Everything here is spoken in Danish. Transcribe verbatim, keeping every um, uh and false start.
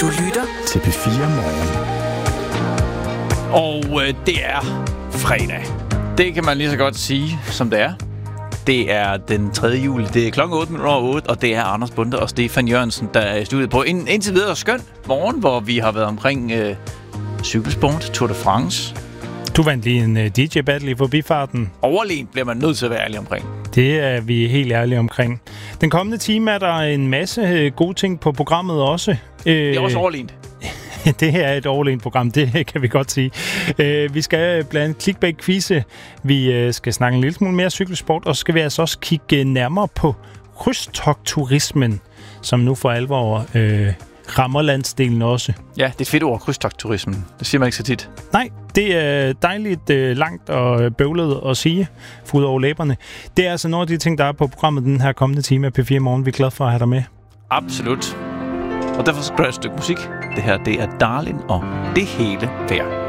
Du lytter til P fire Morgen. Og øh, det er fredag. Det kan man lige så godt sige, som det er. Det er den tredje juli. Det er klokken otte minutter over otte, og det er Anders Bonde og Stefan Jørgensen, der er i studiet på en indtil videre skøn morgen, hvor vi har været omkring øh, cykelsport, Tour de France. Du vandt lige en uh, D J-battle i forbifarten. Overlegent bliver man nødt til at være ærlig omkring. Det er vi helt ærlige omkring. Den kommende time er der en masse gode ting på programmet også. Det er også overlegent. Det her er et overlegent program, det kan vi godt sige. Vi skal blandt andet clickbait-quizze. Vi skal snakke en lille smule mere cykelsport, og så skal vi altså også kigge nærmere på krydstogtturismen, som nu for alvor øh, rammer landsdelen også. Ja, det er fedt ord, krydstogtturismen. Det siger man ikke så tit. Nej, det er dejligt øh, langt og bøvlet at sige, for ud over læberne. Det er altså nogle af de ting, der er på programmet den her kommende time af P fire Morgen. Vi er glade for at have dig med. Absolut. Og derfor skal du have et stykke musik. Det her, det er Darling og Det hele værd.